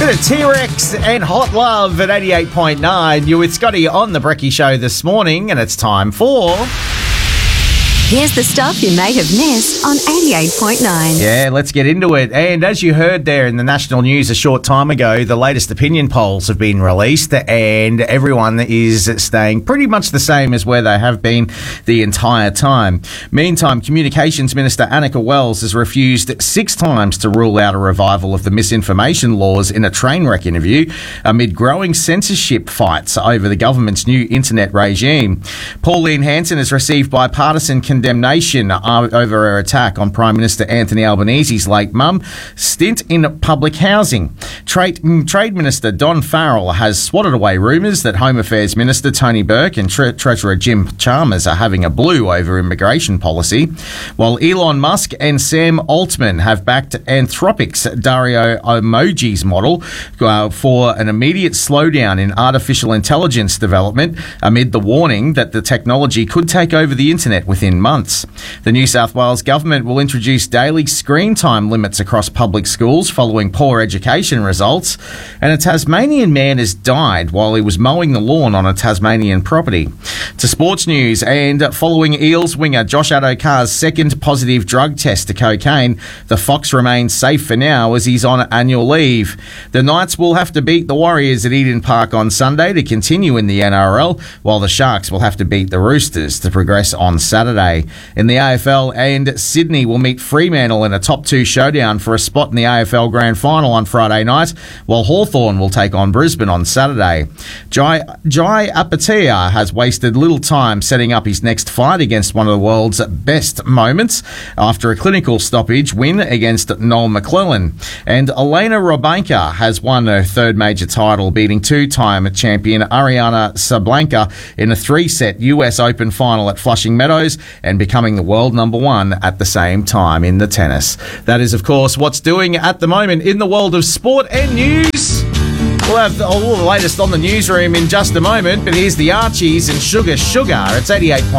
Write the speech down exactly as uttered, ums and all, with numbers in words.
bit of T-Rex and Hot Love at eighty-eight point nine. You're with Scotty on The Brekkie Show this morning, and it's time for... Here's the stuff you may have missed on eighty-eight point nine. Yeah, let's get into it. And as you heard there in the national news a short time ago, the latest opinion polls have been released and everyone is staying pretty much the same as where they have been the entire time. Meantime, Communications Minister Annika Wells has refused six times to rule out a revival of the misinformation laws in a train wreck interview amid growing censorship fights over the government's new internet regime. Pauline Hanson has received bipartisan condemnation over her attack on Prime Minister Anthony Albanese's late mum stint in public housing. Trade, Trade Minister Don Farrell has swatted away rumours that Home Affairs Minister Tony Burke and Tre- Treasurer Jim Chalmers are having a blue over immigration policy, while Elon Musk and Sam Altman have backed Anthropic's Dario Emoji's model uh, for an immediate slowdown in artificial intelligence development amid the warning that the technology could take over the internet within months. The New South Wales government will introduce daily screen time limits across public schools following poor education results, and a Tasmanian man has died while he was mowing the lawn on a Tasmanian property. To sports news, and following Eels winger Josh Addo-Carr's second positive drug test to cocaine, the Fox remains safe for now as he's on annual leave. The Knights will have to beat the Warriors at Eden Park on Sunday to continue in the N R L, while the Sharks will have to beat the Roosters to progress on Saturday. In the A F L, and Sydney will meet Fremantle in a top two showdown for a spot in the A F L Grand Final on Friday night, while Hawthorn will take on Brisbane on Saturday. Jai, Jai Apatia has wasted little time setting up his next fight against one of the world's best moments after a clinical stoppage win against Noel McClellan. And Elena Robanka has won her third major title, beating two-time champion Ariana Sablanka in a three-set U S Open final at Flushing Meadows, and becoming the world number one at the same time in the tennis. That is, of course, what's doing at the moment in the world of sport and news. We'll have all the latest on the newsroom in just a moment, but here's the Archies and Sugar Sugar. It's eighty-eight point nine.